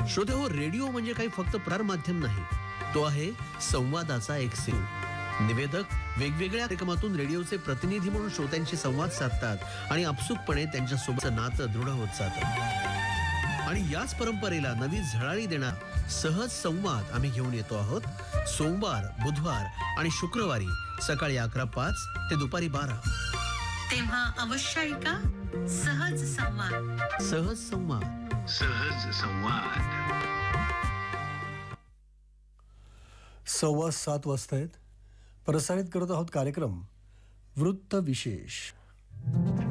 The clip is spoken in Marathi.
श्रोते हो, रेडिओ म्हणजे काही फक्त प्रसार माध्यम नाही, तो आहे संवादाचा एक सेतू. निवेदक वेगवेगळ्या कार्यक्रमातून रेडिओचे प्रतिनिधी म्हणून श्रोत्यांशी संवाद साधतात आणि आपसुकपणे त्यांच्या सोबतचं नातं दृढ होत जातं. आणि याच परंपरेला नवी झळाळी देणार सहज संवाद आम्ही घेऊन येतो आहोत. सोमवार, बुधवार आणि शुक्रवारी सकाळी 11:05 ते दुपारी 12. तेव्हा अवश्य ऐका सहज संवाद. सहज संवाद. सहज संवाद. 7:15 वाजता आहेत. प्रसारित करत आहोत कार्यक्रम वृत्त विशेष.